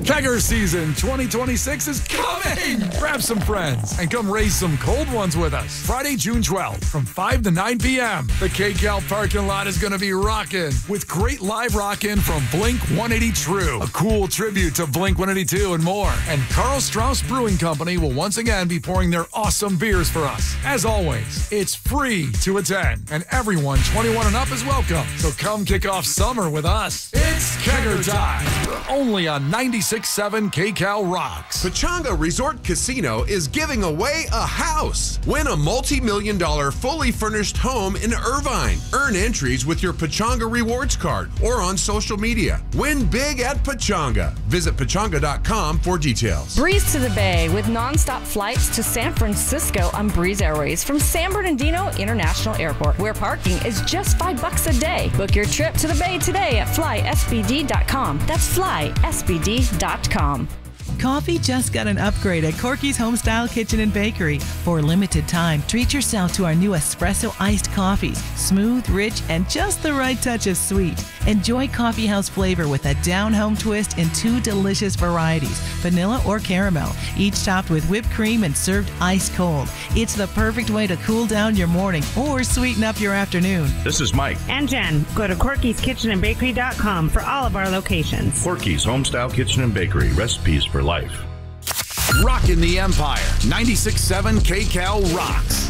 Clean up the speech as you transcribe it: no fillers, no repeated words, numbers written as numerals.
Kegger season 2026 is coming! Grab some friends and come raise some cold ones with us. Friday, June 12th from 5 to 9 p.m. The KCAL parking lot is going to be rocking with great live rockin' from Blink 182 True, a cool tribute to Blink 182 and more. And Karl Strauss Brewing Company will once again be pouring their awesome beers for us. As always, it's free to attend and everyone 21 and up is welcome. So come kick off summer with us. It's Kegger time. Only on 96.7 KCAL Rocks. Pechanga Resort Casino is giving away a house. Win a multi-million-dollar fully furnished home in Irvine. Earn entries with your Pechanga Rewards card or on social media. Win big at Pechanga. Visit pechanga.com for details. Breeze to the Bay with nonstop flights to San Francisco on Breeze Airways from San Bernardino International Airport, where parking is just $5 a day. Book your trip to the Bay today at flysbd.com. That's flysbd.com. Coffee just got an upgrade at Corky's Homestyle Kitchen and Bakery. For a limited time, treat yourself to our new espresso iced coffees. Smooth, rich, and just the right touch of sweet. Enjoy coffee house flavor with a down-home twist in 2 delicious varieties, vanilla or caramel, each topped with whipped cream and served ice cold. It's the perfect way to cool down your morning or sweeten up your afternoon. This is Mike. And Jen. Go to Corky'sKitchenandBakery.com for all of our locations. Corky's Homestyle Kitchen and Bakery. Recipes for life. Rockin' the Empire. 96.7 KCAL Rocks.